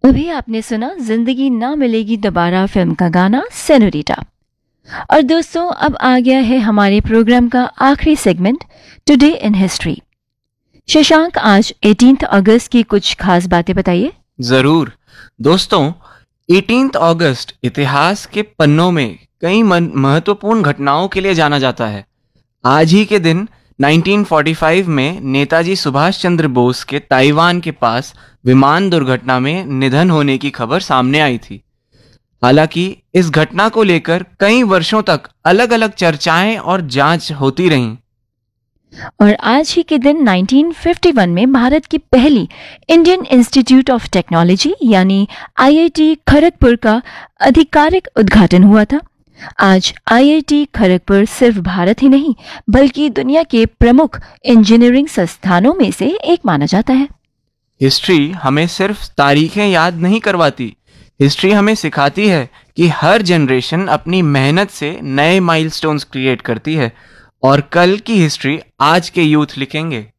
अभी आपने सुना जिंदगी ना मिलेगी दोबारा फिल्म का गाना सेनोरिटा। और दोस्तों, अब आ गया है हमारे प्रोग्राम का आखिरी segment, today in history. Shashank, आज 18 अगस्त की कुछ खास बातें बताइए। जरूर दोस्तों, 18 अगस्त इतिहास के पन्नों में कई महत्वपूर्ण घटनाओं के लिए जाना जाता है। आज ही के दिन 1945 में नेताजी सुभाष चंद्र बोस के ताइवान के पास विमान दुर्घटना में निधन होने की खबर सामने आई थी। हालांकि इस घटना को लेकर कई वर्षों तक अलग अलग चर्चाएं और जांच होती रहीं। और आज ही के दिन 1951 में भारत की पहली इंडियन इंस्टीट्यूट ऑफ टेक्नोलॉजी यानी आईआईटी खड़गपुर का आधिकारिक उद्घाटन हुआ था। आज आईआईटी खड़गपुर सिर्फ भारत ही नहीं बल्कि दुनिया के प्रमुख इंजीनियरिंग संस्थानों में से एक माना जाता है। हिस्ट्री हमें सिर्फ तारीखें याद नहीं करवाती, हिस्ट्री हमें सिखाती है कि हर जनरेशन अपनी मेहनत से नए माइलस्टोन्स क्रिएट करती है और कल की हिस्ट्री आज के यूथ लिखेंगे।